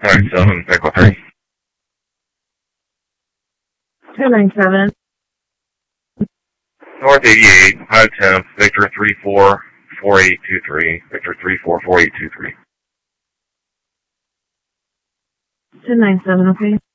7, Echo 3. 297. North 88, high 10th, Victor 344823. Victor 344823. 297, okay.